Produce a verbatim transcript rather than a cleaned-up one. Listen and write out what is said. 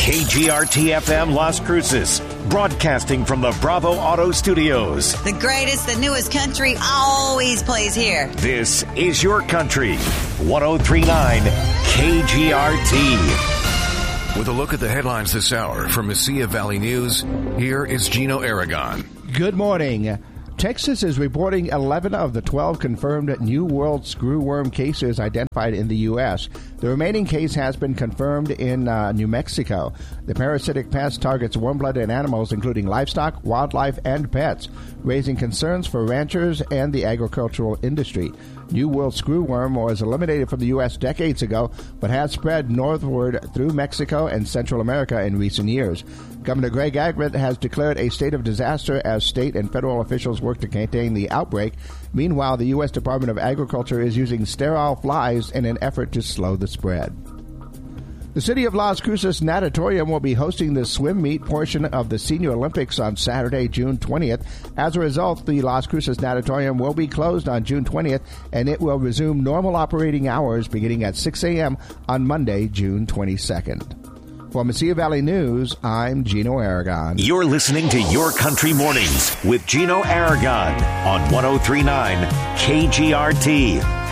K G R T F M Las Cruces, broadcasting from the Bravo Auto Studios. The greatest, the newest country always plays here. This is your country. one oh three point nine K G R T. With a look at the headlines this hour from Mesilla Valley News, here is Gino Aragon. Good morning. Texas is reporting eleven of the twelve confirmed New World screwworm cases identified in the U S. The remaining case has been confirmed in uh, New Mexico. The parasitic pest targets warm-blooded animals, including livestock, wildlife, and pets, raising concerns for ranchers and the agricultural industry. New World screwworm was eliminated from the U S decades ago, but has spread northward through Mexico and Central America in recent years. Governor Greg Abbott has declared a state of disaster as state and federal officials work to contain the outbreak. Meanwhile, the U S Department of Agriculture is using sterile flies in an effort to slow the spread. The City of Las Cruces Natatorium will be hosting the swim meet portion of the Senior Olympics on Saturday, June twentieth. As a result, the Las Cruces Natatorium will be closed on June twentieth, and it will resume normal operating hours beginning at six a.m. on Monday, June twenty-second. For Mesilla Valley News, I'm Gino Aragon. You're listening to Your Country Mornings with Gino Aragon on one oh three point nine K G R T.